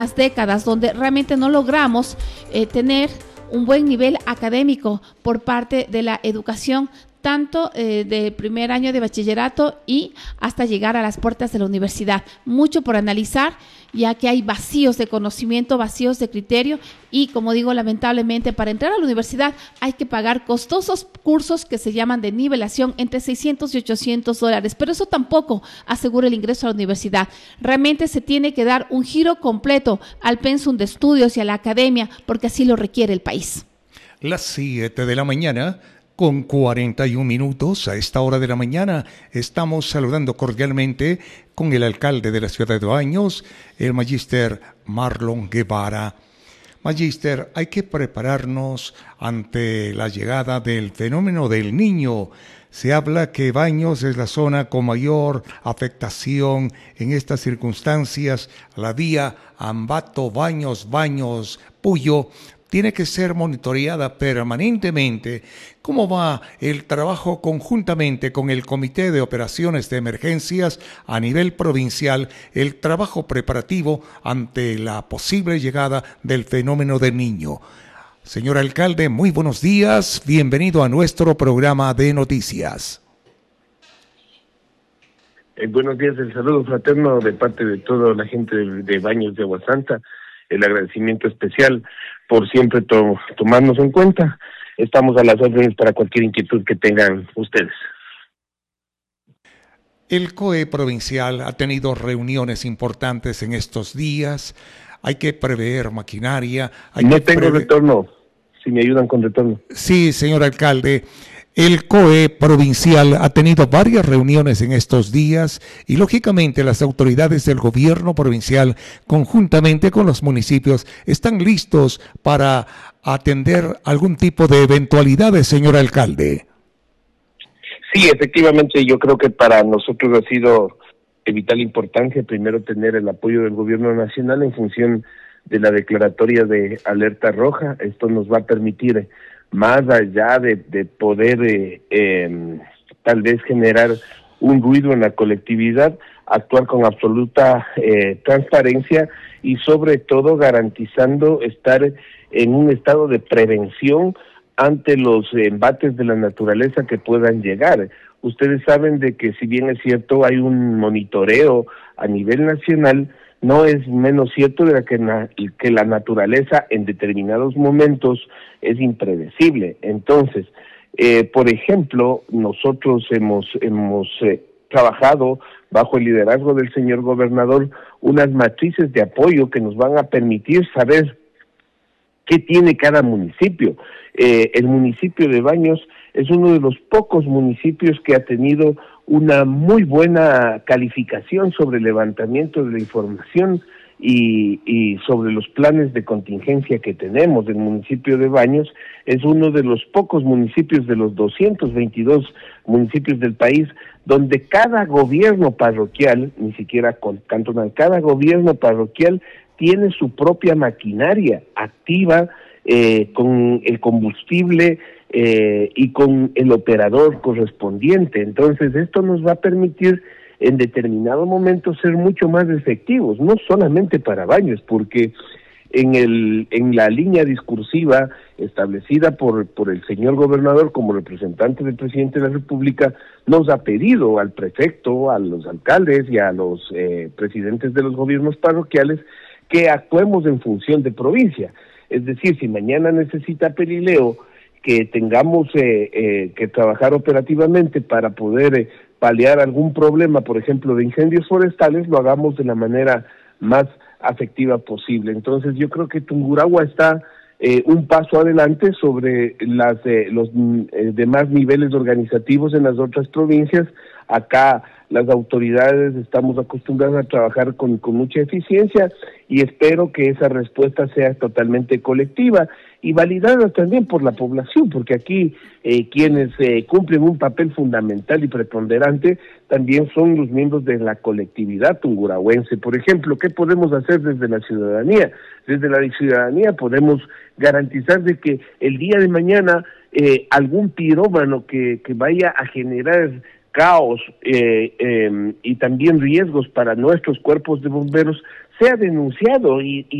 décadas donde realmente no logramos tener un buen nivel académico por parte de la educación, tanto del primer año de bachillerato y hasta llegar a las puertas de la universidad. Mucho por analizar, ya que hay vacíos de conocimiento, vacíos de criterio y, como digo, lamentablemente para entrar a la universidad hay que pagar costosos cursos que se llaman de nivelación entre $600 y $800, pero eso tampoco asegura el ingreso a la universidad. Realmente se tiene que dar un giro completo al pensum de estudios y a la academia, porque así lo requiere el país. Las 7 de la mañana. Con 41 minutos, a esta hora de la mañana, estamos saludando cordialmente con el alcalde de la ciudad de Baños, el magíster Marlon Guevara. Magíster, hay que prepararnos ante la llegada del fenómeno del Niño. Se habla que Baños es la zona con mayor afectación en estas circunstancias. La vía Ambato, Baños, Puyo tiene que ser monitoreada permanentemente. ¿Cómo va el trabajo conjuntamente con el Comité de Operaciones de Emergencias a nivel provincial, el trabajo preparativo ante la posible llegada del fenómeno del Niño? Señor alcalde, muy buenos días, bienvenido a nuestro programa de noticias. Buenos días, el saludo fraterno de parte de toda la gente de Baños de Agua Santa, el agradecimiento especial por siempre tomarnos en cuenta. Estamos a las órdenes para cualquier inquietud que tengan ustedes. El COE provincial ha tenido reuniones importantes en estos días. Hay que prever maquinaria. No tengo retorno, si me ayudan con retorno. Sí, señor alcalde. El COE provincial ha tenido varias reuniones en estos días y, lógicamente, las autoridades del gobierno provincial, conjuntamente con los municipios, están listos para atender algún tipo de eventualidades, señor alcalde. Sí, efectivamente, yo creo que para nosotros ha sido de vital importancia primero tener el apoyo del gobierno nacional en función de la declaratoria de alerta roja. Esto nos va a permitir, más allá de poder tal vez generar un ruido en la colectividad, actuar con absoluta transparencia y sobre todo garantizando estar en un estado de prevención ante los embates de la naturaleza que puedan llegar. Ustedes saben de que, si bien es cierto, hay un monitoreo a nivel nacional, no es menos cierto de que la naturaleza en determinados momentos es impredecible. Entonces, por ejemplo, nosotros hemos trabajado bajo el liderazgo del señor gobernador unas matrices de apoyo que nos van a permitir saber qué tiene cada municipio. El municipio de Baños es uno de los pocos municipios que ha tenido una muy buena calificación sobre el levantamiento de la información y sobre los planes de contingencia que tenemos. El municipio de Baños es uno de los pocos municipios de los 222 municipios del país donde cada gobierno parroquial, ni siquiera cantonal, cada gobierno parroquial tiene su propia maquinaria activa con el combustible y con el operador correspondiente. Entonces, esto nos va a permitir en determinado momento ser mucho más efectivos, no solamente para Baños, porque en la línea discursiva establecida por el señor gobernador como representante del presidente de la República, nos ha pedido al prefecto, a los alcaldes y a los presidentes de los gobiernos parroquiales que actuemos en función de provincia. Es decir, si mañana necesita Pelileo que tengamos que trabajar operativamente para poder paliar algún problema, por ejemplo, de incendios forestales, lo hagamos de la manera más afectiva posible. Entonces, yo creo que Tungurahua está un paso adelante sobre los demás niveles organizativos en las otras provincias. Acá las autoridades estamos acostumbradas a trabajar con mucha eficiencia y espero que esa respuesta sea totalmente colectiva y validada también por la población, porque aquí quienes cumplen un papel fundamental y preponderante también son los miembros de la colectividad tungurahuense. Por ejemplo, ¿qué podemos hacer desde la ciudadanía? Desde la ciudadanía podemos garantizar de que el día de mañana algún pirómano que vaya a generar caos y también riesgos para nuestros cuerpos de bomberos sea denunciado y